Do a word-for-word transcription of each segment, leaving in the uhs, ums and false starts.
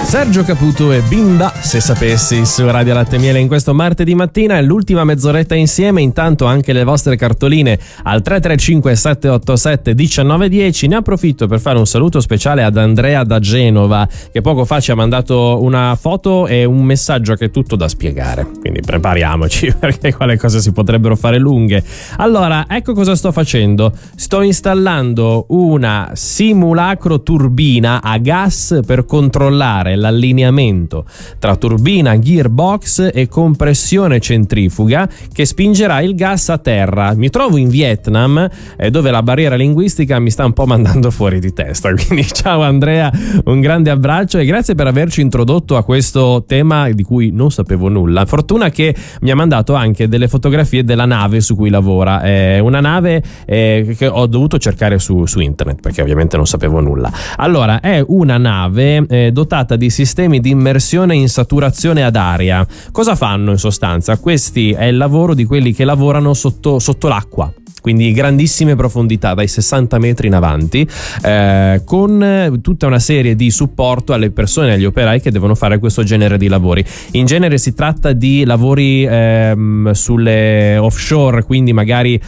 Sergio Caputo e Bimba, se sapessi, su Radio Latte e Miele in questo martedì mattina. È l'ultima mezz'oretta insieme, intanto anche le vostre cartoline al tre tre cinque sette otto sette uno nove uno zero. Ne approfitto per fare un saluto speciale ad Andrea da Genova, che poco fa ci ha mandato una foto e un messaggio che è tutto da spiegare, quindi prepariamoci perché qua le cose si potrebbero fare lunghe. Allora, ecco cosa sto facendo: sto installando una simulacro turbina a gas per controllare l'allineamento tra turbina, gearbox e compressione centrifuga che spingerà il gas a terra. Mi trovo in Vietnam, eh, dove la barriera linguistica mi sta un po' mandando fuori di testa, quindi ciao Andrea, un grande abbraccio e grazie per averci introdotto a questo tema di cui non sapevo nulla. Fortuna che mi ha mandato anche delle fotografie della nave su cui lavora, è una nave eh, che ho dovuto cercare su, su internet perché ovviamente non sapevo nulla. Allora, è una nave eh, dotata di sistemi di immersione in saturazione ad aria. Cosa fanno in sostanza? Questi è il lavoro di quelli che lavorano sotto, sotto l'acqua, quindi grandissime profondità dai sessanta metri in avanti, eh, con tutta una serie di supporto alle persone e agli operai che devono fare questo genere di lavori. In genere si tratta di lavori ehm, sulle offshore, quindi magari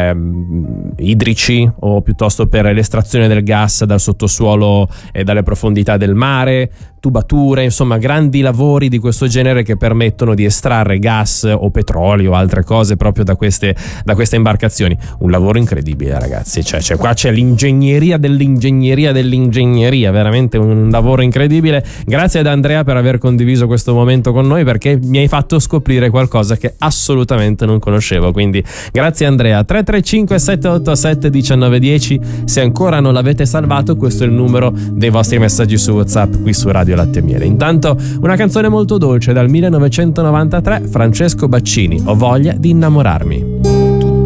ehm, idrici o piuttosto per l'estrazione del gas dal sottosuolo e dalle profondità del mare, tubature, insomma grandi lavori di questo genere che permettono di estrarre gas o petrolio o altre cose proprio da queste, da queste imbarcazioni. Un lavoro incredibile, ragazzi, cioè, cioè qua c'è l'ingegneria dell'ingegneria dell'ingegneria, veramente un lavoro incredibile. Grazie ad Andrea per aver condiviso questo momento con noi, perché mi hai fatto scoprire qualcosa che assolutamente non conoscevo, quindi grazie Andrea. Tre tre cinque sette otto sette uno nove uno zero, se ancora non l'avete salvato questo è il numero dei vostri messaggi su WhatsApp qui su Radio Latte e Miele. Intanto una canzone molto dolce dal millenovecentonovantatré, Francesco Baccini, Ho voglia di innamorarmi.